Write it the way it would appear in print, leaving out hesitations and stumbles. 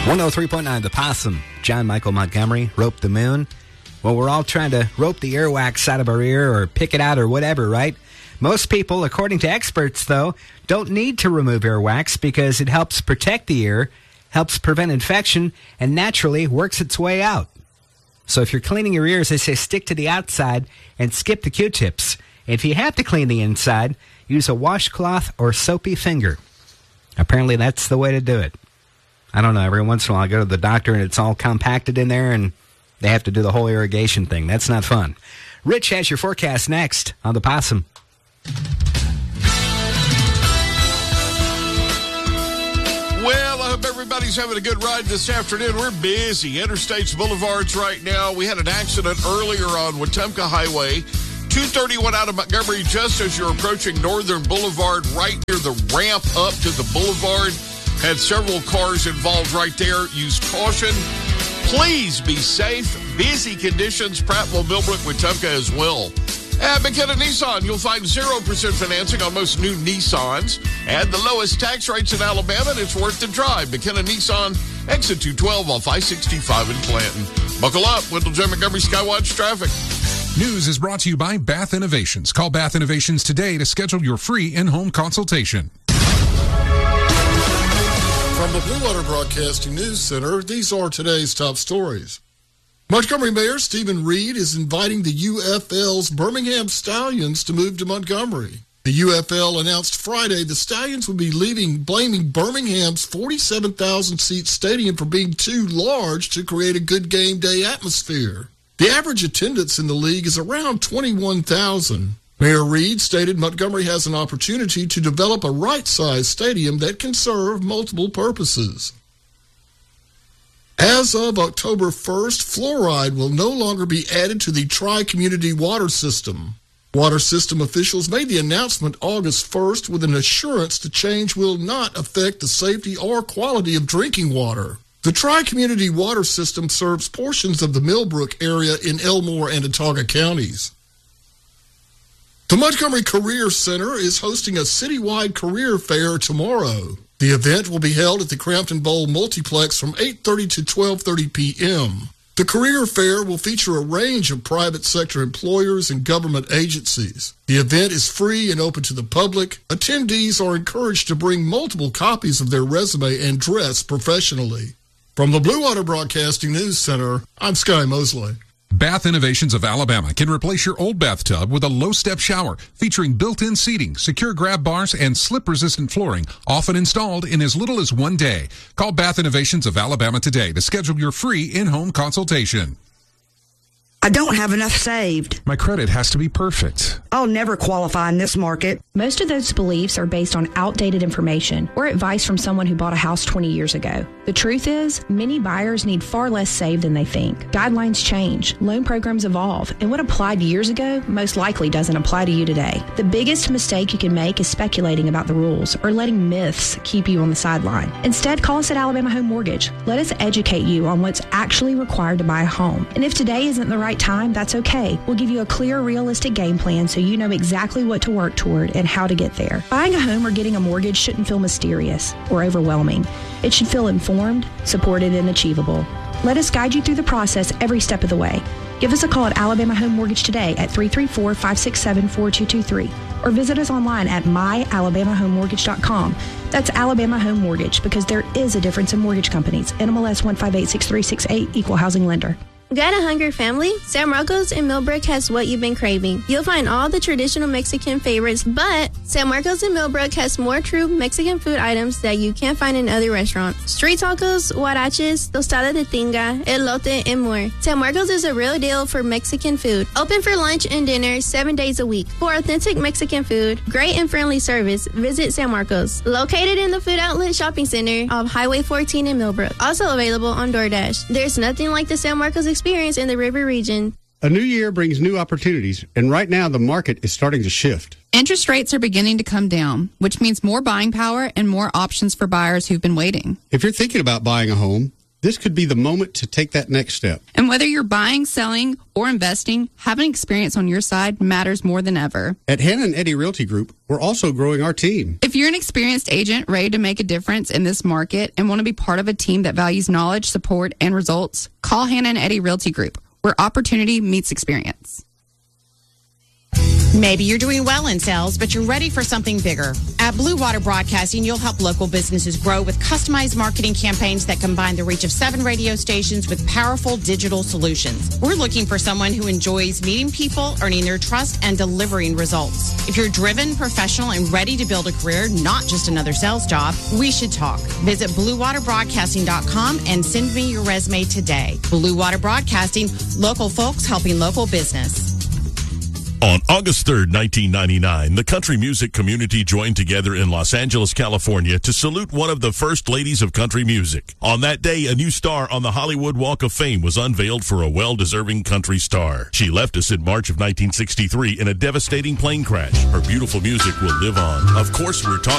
103.9 The Possum. John Michael Montgomery, Rope the Moon. Well, we're all trying to rope the earwax out of our ear or pick it out or whatever, right? Most people, according to experts, though, don't need to remove earwax because it helps protect the ear, helps prevent infection, and naturally works its way out. So if you're cleaning your ears, they say stick to the outside and skip the Q-tips. If you have to clean the inside, use a washcloth or soapy finger. Apparently that's the way to do it. I don't know, every once in a while I go to the doctor and it's all compacted in there and they have to do the whole irrigation thing. That's not fun. Rich has your forecast next on The Possum. Well, I hope everybody's having a good ride this afternoon. We're busy. Interstates, boulevards right now. We had an accident earlier on Wetumpka Highway. 231 out of Montgomery, just as you're approaching Northern Boulevard, right near the ramp up to the boulevard. Had several cars involved right there. Use caution. Please be safe. Busy conditions, Prattville, Millbrook, Wetumpka as well. At McKenna Nissan, you'll find 0% financing on most new Nissans and the lowest tax rates in Alabama, and it's worth the drive. McKenna Nissan, exit 212 off I-65 in Clanton. Buckle up, Wendell J. Montgomery Skywatch traffic. News is brought to you by Bath Innovations. Call Bath Innovations today to schedule your free in-home consultation. From the Blue Water Broadcasting News Center, these are today's top stories. Montgomery Mayor Stephen Reed is inviting the UFL's Birmingham Stallions to move to Montgomery. The UFL announced Friday the Stallions would be blaming Birmingham's 47,000-seat stadium for being too large to create a good game day atmosphere. The average attendance in the league is around 21,000. Mayor Reed stated Montgomery has an opportunity to develop a right-sized stadium that can serve multiple purposes. As of October 1st, fluoride will no longer be added to the Tri-Community Water System. Water system officials made the announcement August 1st with an assurance the change will not affect the safety or quality of drinking water. The Tri-Community Water System serves portions of the Millbrook area in Elmore and Autauga counties. The Montgomery Career Center is hosting a citywide career fair tomorrow. The event will be held at the Crampton Bowl Multiplex from 8:30 to 12:30 p.m. The career fair will feature a range of private sector employers and government agencies. The event is free and open to the public. Attendees are encouraged to bring multiple copies of their resume and dress professionally. From the Blue Water Broadcasting News Center, I'm Sky Mosley. Bath Innovations of Alabama can replace your old bathtub with a low-step shower featuring built-in seating, secure grab bars, and slip-resistant flooring, often installed in as little as 1 day. Call Bath Innovations of Alabama today to schedule your free in-home consultation. I don't have enough saved. My credit has to be perfect. I'll never qualify in this market. Most of those beliefs are based on outdated information or advice from someone who bought a house 20 years ago. The truth is, many buyers need far less saved than they think. Guidelines change, loan programs evolve, and what applied years ago most likely doesn't apply to you today. The biggest mistake you can make is speculating about the rules or letting myths keep you on the sideline. Instead, call us at Alabama Home Mortgage. Let us educate you on what's actually required to buy a home. And if today isn't the right time, that's okay. We'll give you a clear, realistic game plan so you know exactly what to work toward and how to get there. Buying a home or getting a mortgage shouldn't feel mysterious or overwhelming. It should feel informed, supported, and achievable. Let us guide you through the process every step of the way. Give us a call at Alabama Home Mortgage today at 334-567-4223 or visit us online at myalabamahomemortgage.com. That's Alabama Home Mortgage, because there is a difference in mortgage companies. NMLS 1586368, Equal Housing Lender. Got a hungry family? San Marcos in Millbrook has what you've been craving. You'll find all the traditional Mexican favorites, but San Marcos in Millbrook has more true Mexican food items that you can't find in other restaurants. Street tacos, huaraches, tostada de tinga, elote, and more. San Marcos is a real deal for Mexican food. Open for lunch and dinner 7 days a week. For authentic Mexican food, great and friendly service, visit San Marcos. Located in the Food Outlet Shopping Center of Highway 14 in Millbrook. Also available on DoorDash. There's nothing like the San Marcos experience in the river region. A new year brings new opportunities, and right now the market is starting to shift. Interest rates are beginning to come down, which means more buying power and more options for buyers who've been waiting. If you're thinking about buying a home, This could be the moment to take that next step. And whether you're buying, selling, or investing, having experience on your side matters more than ever. At Hannah and Eddie Realty Group, we're also growing our team. If you're an experienced agent ready to make a difference in this market and want to be part of a team that values knowledge, support, and results, call Hannah and Eddie Realty Group, where opportunity meets experience. Maybe you're doing well in sales, but you're ready for something bigger. At Blue Water Broadcasting, you'll help local businesses grow with customized marketing campaigns that combine the reach of 7 radio stations with powerful digital solutions. We're looking for someone who enjoys meeting people, earning their trust, and delivering results. If you're driven, professional, and ready to build a career, not just another sales job, we should talk. Visit BlueWaterBroadcasting.com and send me your resume today. Blue Water Broadcasting, local folks helping local business. On August 3rd, 1999, the country music community joined together in Los Angeles, California to salute one of the first ladies of country music. On that day, a new star on the Hollywood Walk of Fame was unveiled for a well-deserving country star. She left us in March of 1963 in a devastating plane crash. Her beautiful music will live on. Of course, we're talking